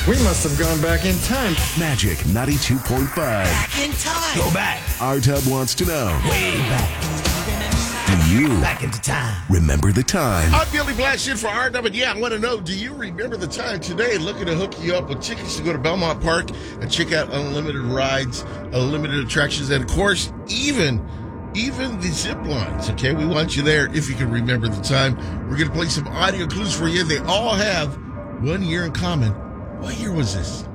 We must have gone back in time. Magic 92.5. Back in time. Go back. Our Tub wants to know. Way back. Do you Back into time. remember the time? I'm Billy Blashitt for RW, and yeah, I want to know, do you remember the time today? Looking to hook you up with tickets to go to Belmont Park and check out unlimited rides, unlimited attractions, and of course, even the zip lines, okay? We want you there if you can remember the time. We're going to play some audio clues for you. They all have 1 year in common. What year was this?